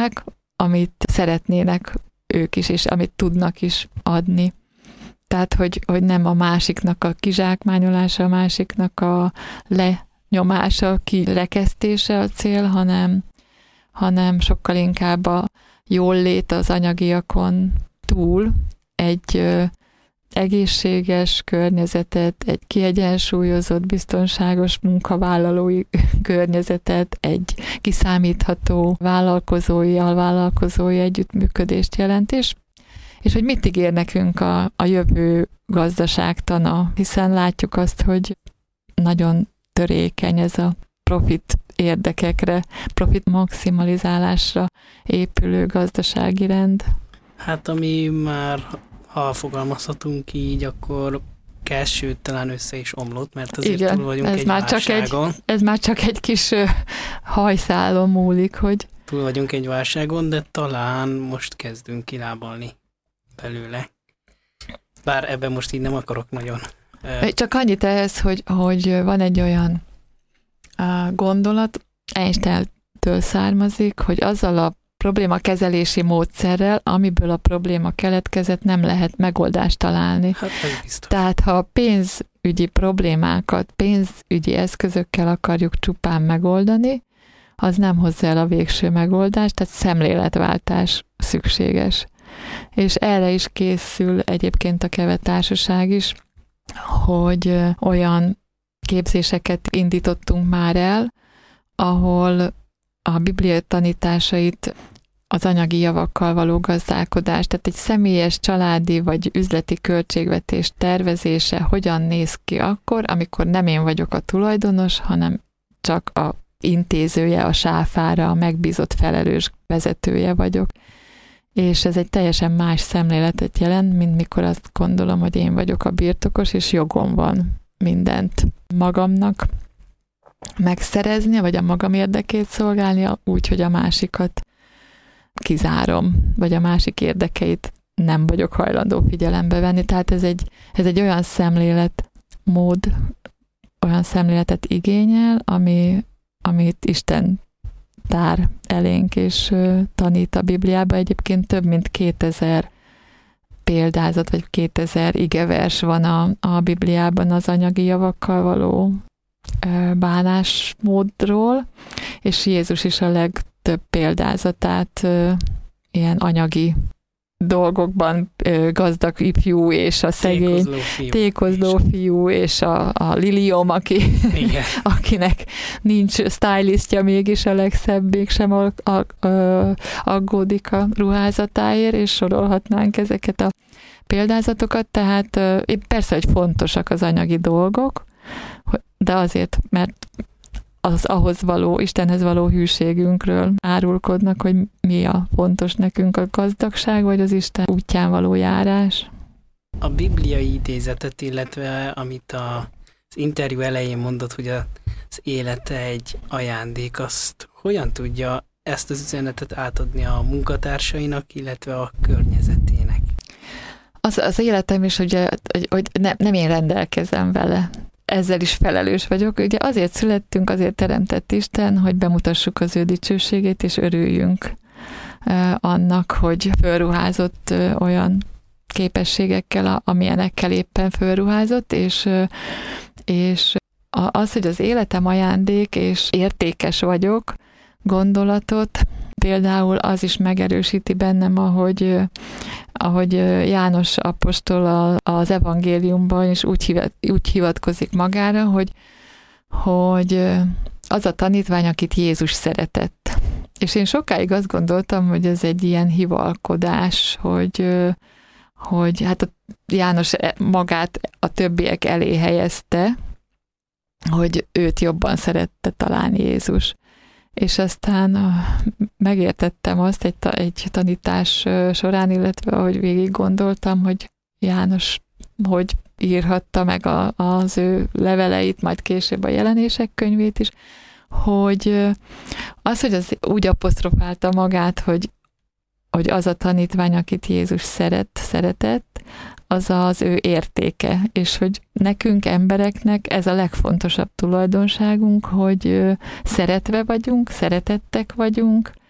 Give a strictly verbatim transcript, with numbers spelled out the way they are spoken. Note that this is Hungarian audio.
adják, amit szeretnének ők is, és amit tudnak is adni. Tehát, hogy, hogy nem a másiknak a kizsákmányolása, a másiknak a lenyomása, kirekesztése a cél, hanem, hanem sokkal inkább a jól lét az anyagiakon túl egy ö, egészséges környezetet, egy kiegyensúlyozott, biztonságos munkavállalói környezetet, egy kiszámítható vállalkozói, alvállalkozói együttműködést jelent, és, és hogy mit ígér nekünk a, a jövő gazdaságtana, hiszen látjuk azt, hogy nagyon törékeny ez a profit érdekekre, profit maximalizálásra épülő gazdasági rend. Hát ami már, ha fogalmazhatunk így, akkor sőt, talán össze is omlott, mert azért igen, túl vagyunk ez egy már válságon. Csak egy, ez már csak egy kis hajszálon múlik, hogy... Túl vagyunk egy válságon, de talán most kezdünk kilábalni belőle. Bár ebben most így nem akarok nagyon... Csak annyit ehhez, hogy, hogy van egy olyan gondolat, Einsteintől származik, hogy azzal a problémakezelési módszerrel, amiből a probléma keletkezett, nem lehet megoldást találni. Hát ez biztos. Tehát ha a pénzügyi problémákat pénzügyi eszközökkel akarjuk csupán megoldani, az nem hozza el a végső megoldást, tehát szemléletváltás szükséges. És erre is készül egyébként a Keve Társaság is, hogy olyan képzéseket indítottunk már el, ahol a Biblia tanításait, az anyagi javakkal való gazdálkodás, tehát egy személyes, családi vagy üzleti költségvetés tervezése hogyan néz ki akkor, amikor nem én vagyok a tulajdonos, hanem csak a intézője a sáfára, a megbízott felelős vezetője vagyok. És ez egy teljesen más szemléletet jelent, mint mikor azt gondolom, hogy én vagyok a birtokos, és jogom van mindent magamnak megszerezni, vagy a magam érdekét szolgálni, úgy, hogy a másikat kizárom, vagy a másik érdekeit nem vagyok hajlandó figyelembe venni. Tehát ez egy, ez egy olyan szemléletmód, olyan szemléletet igényel, ami, amit Isten tár elénk, és tanít a Bibliában. Egyébként több mint kétezer példázat, vagy kétezer igevers van a, a Bibliában az anyagi javakkal való bánásmódról, és Jézus is a legtöbb példázatát ilyen anyagi dolgokban gazdag ifjú és a szegény tékozló fiú, tékozló fiú és a, a liliom, aki, akinek nincs stylistja, mégis a legszebb, mégsem a, a, a, aggódik a ruházatáért, és sorolhatnánk ezeket a példázatokat, tehát persze, hogy fontosak az anyagi dolgok, de azért, mert az ahhoz való, Istenhez való hűségünkről árulkodnak, hogy mi a fontos nekünk, a gazdagság, vagy az Isten útján való járás. A bibliai idézetet, illetve amit a, az interjú elején mondott, hogy az élete egy ajándék, azt hogyan tudja ezt az üzenetet átadni a munkatársainak, illetve a környezetének? Az, az életem is, ugye, hogy, hogy ne, nem én rendelkezem vele. Ezzel is felelős vagyok. Ugye azért születtünk, azért teremtett Isten, hogy bemutassuk az ő dicsőségét, és örüljünk annak, hogy fölruházott olyan képességekkel, amilyenekkel éppen fölruházott, és, és az, hogy az életem ajándék, és értékes vagyok, gondolatot, például az is megerősíti bennem, ahogy, ahogy János apostol az evangéliumban is úgy, hivat, úgy hivatkozik magára, hogy, hogy az a tanítvány, akit Jézus szeretett. És én sokáig azt gondoltam, hogy ez egy ilyen hivalkodás, hogy, hogy hát a János magát a többiek elé helyezte, hogy őt jobban szerette talán Jézus. És aztán megértettem azt egy, egy tanítás során, illetve ahogy végig gondoltam, hogy János hogy írhatta meg a, az ő leveleit, majd később a jelenések könyvét is, hogy az, hogy az úgy apostrofálta magát, hogy, hogy az a tanítvány, akit Jézus szeret, szeretett, az az ő értéke, és hogy nekünk, embereknek ez a legfontosabb tulajdonságunk, hogy szeretve vagyunk, szeretettek vagyunk,